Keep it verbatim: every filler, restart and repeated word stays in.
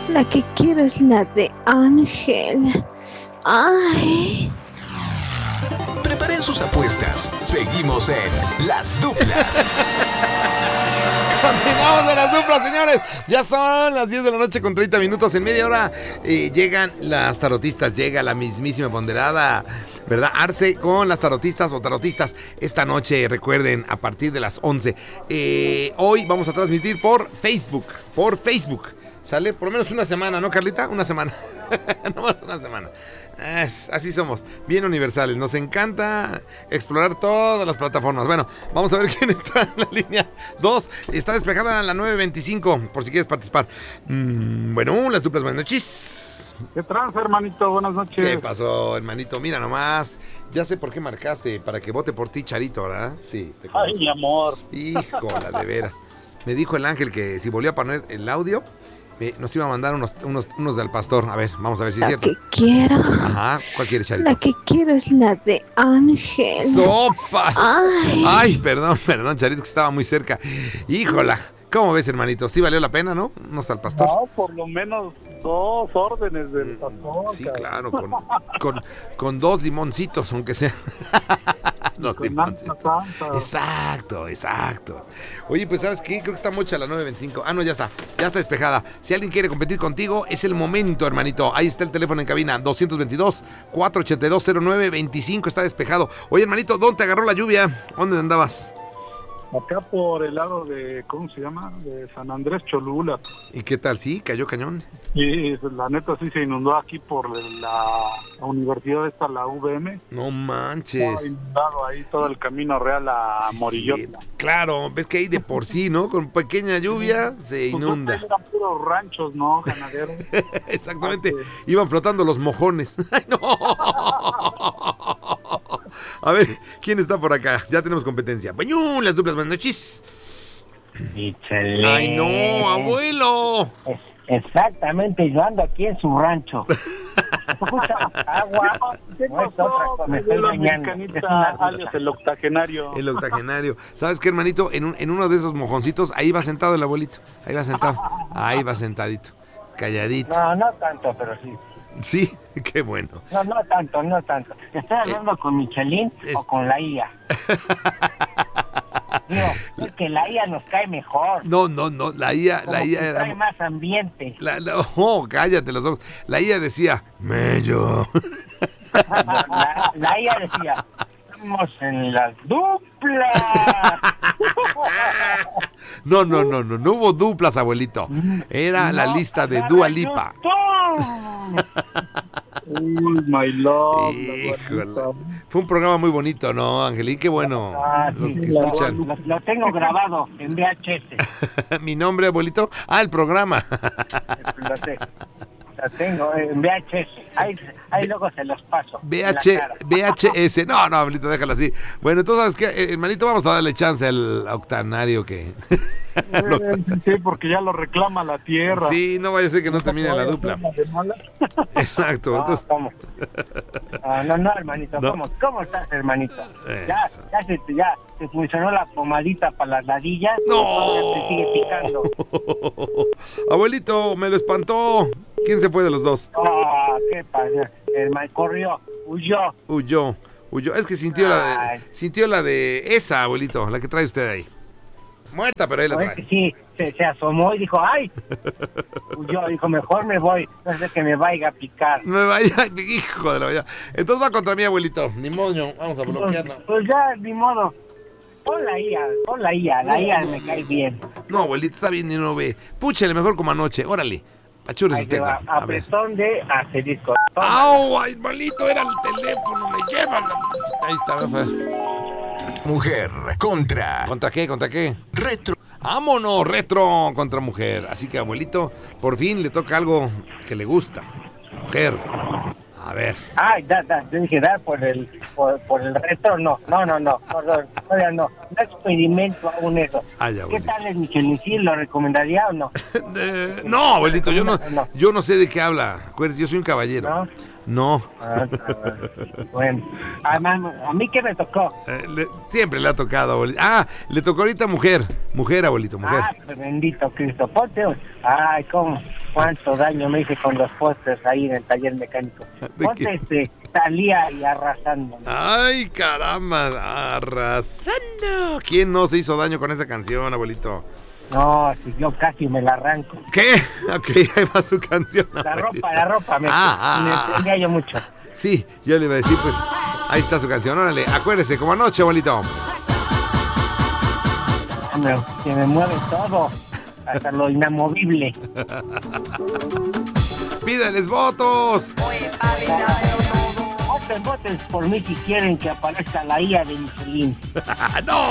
La que quiero es la de Ángel. Ay. Preparen sus apuestas. Seguimos en Las Duplas. Continuamos de Las Duplas, señores. Ya son las diez de la noche con treinta minutos. En media hora eh, llegan las tarotistas. Llega la mismísima ponderada, ¿verdad? Arce con las tarotistas o tarotistas. Esta noche, recuerden, a partir de las once. Eh, hoy vamos a transmitir por Facebook. Por Facebook. ¿Sale? Por lo menos una semana, ¿no, Carlita? Una semana. No más una semana. Es, así somos, bien universales. Nos encanta explorar todas las plataformas. Bueno, vamos a ver quién está en la línea dos. Está despejada a la nueve veinticinco, por si quieres participar. Mm, bueno, Las Duplas, buenas noches. ¿Qué trance, hermanito? Buenas noches. ¿Qué pasó, hermanito? Mira nomás, ya sé por qué marcaste, para que vote por ti, Charito, ¿verdad? Sí, te conozco. Ay, mi amor. Híjola, de veras. Me dijo el ángel que si volvía a poner el audio, eh, nos iba a mandar unos, unos, unos del pastor. A ver, vamos a ver si es cierto. La que quiero. Ajá, ¿cuál quieres, Charito? La que quiero es la de Ángel. ¡Sopas! Ay. Ay, perdón, perdón, Charito, que estaba muy cerca. Híjola, ¿cómo ves, hermanito? Sí valió la pena, ¿no? Unos al pastor. No, por lo menos dos órdenes del pastor. Sí, claro, con, con, con dos limoncitos, aunque sea. Dos limoncitos. Exacto, exacto. Oye, pues, ¿sabes qué? Creo que está mocha la nueve veinticinco. Ah, no, ya está, ya está despejada. Si alguien quiere competir contigo, es el momento, hermanito. Ahí está el teléfono en cabina, doscientos veintidós, cuatrocientos ochenta y dos, cero nueve veinticinco, está despejado. Oye, hermanito, ¿dónde te agarró la lluvia? ¿Dónde andabas? Acá por el lado de, ¿cómo se llama? De San Andrés Cholula. ¿Y qué tal? ¿Sí? ¿Cayó cañón? Y la neta sí se inundó aquí por la, la universidad esta, la U V M. No manches. Estaba inundado ahí todo el camino real a Sí, Morillota. sí. Claro, ves que ahí de por sí, ¿no? Con pequeña lluvia se inunda. Pues eran puros ranchos, ¿no? Ganaderos. Exactamente. Okay. Iban flotando los mojones. ¡Ay, no! A ver, ¿quién está por acá? Ya tenemos competencia. ¡Bañú! Las Duplas, buenas noches. Échale. ¡Ay, no, abuelo! Es, exactamente, yo ando aquí en su rancho. Escucha, agua. ¿Qué No es otra cosa, me estoy bañando. Es una alias el octogenario. El octogenario. ¿Sabes qué, hermanito? En, un, en uno de esos mojoncitos, ahí va sentado el abuelito. Ahí va sentado. Ahí va sentadito. Calladito. No, no tanto, pero sí. Sí, qué bueno. No, no tanto, no tanto. ¿Estoy hablando eh, con Michelin es... o con la I A? Digo, es que la I A nos cae mejor. No, no, no, la I A... Como la I A era... trae más ambiente. La, la, oh, cállate los ojos. La I A decía, mello. La, la I A decía, estamos en Las Duplas. No, no, no, no, no hubo duplas, abuelito. Era no, la lista de Dua Lipa. Uy, my love. Híjole. Fue un programa muy bonito, ¿no, Angelín? Qué bueno. Ah, los sí, que lo, escuchan. Lo, lo tengo grabado en V H S. ¿Mi nombre, abuelito? Ah, el programa. Lo, te, lo tengo en V H S. Ahí, ahí luego se los paso. V H, V H S. No, no, abuelito, déjalo así. Bueno, tú sabes que, hermanito, vamos a darle chance al octanario que... Sí, porque ya lo reclama la tierra. Sí, no vaya a ser que no termine la dupla. Exacto. No, entonces... ¿cómo? No, no, no, hermanito, no. ¿Cómo, ¿cómo estás, hermanito? Ya, ya, se, ya se funcionó la pomadita para las ladillas. No. Te sigue picando. Abuelito, me lo espantó. ¿Quién se fue de los dos? Ah, qué pasa. El mal corrió, huyó. Huyó, huyó. Es que sintió la de, sintió la de esa, abuelito, la que trae usted ahí. Muerta, pero ahí la trae. Sí, se, se asomó y dijo, ¡ay! Huyó, dijo, mejor me voy, no sé que me vaya a picar. Me vaya, hijo de la vaya. Entonces va contra mi abuelito, ni modo, vamos a bloquearla. Pues, pues ya, ni modo. Pon la I A, pon la I A, la I A me cae bien. No, abuelito, está bien y no ve. Púchele mejor como anoche, órale. Achures usted. Apretón de asterisco. ¡Au! ¡Ay, malito! Era el teléfono, me llevan. Ahí está, vamos a ver. Mujer contra... ¿Contra qué? ¿Contra qué? Retro. ¡Vámonos! Retro contra mujer. Así que, abuelito, por fin le toca algo que le gusta. Mujer. A ver. Ay, da, da, yo dije, da por el, por, por el retro, no, no, no, no, no, no, no, no, no experimento aún eso. Ay, ¿qué tal es Michelin? ¿Sí lo recomendaría o no? Eh, no, abuelito, yo no, no, yo no sé de qué habla. Acuérdense, yo soy un caballero. ¿No? No. Ah, bueno, a, a mí qué me tocó. Eh, le, siempre le ha tocado, abuelito. Ah, le tocó ahorita mujer, mujer, abuelito, mujer. Ah, bendito Cristo, ponte. Ay, cómo. cuánto daño me hice con los pósters ahí en el taller mecánico. Ponte este, Talía y Arrasando. Ay, caramba, Arrasando. ¿Quién no se hizo daño con esa canción, abuelito? No, si yo casi me la arranco. ¿Qué? Ok, ahí va su canción. La abuelito. ropa, la ropa, me, ah, ah, me ah. prendía yo mucho. Sí, yo le iba a decir, pues, ahí está su canción. Órale, acuérdese, como anoche, abuelito. Hombre, que me mueve todo, hasta lo inamovible. ¡Pídeles votos! Voten, voten por mí si quieren que aparezca la I A de Michelin. ¡No!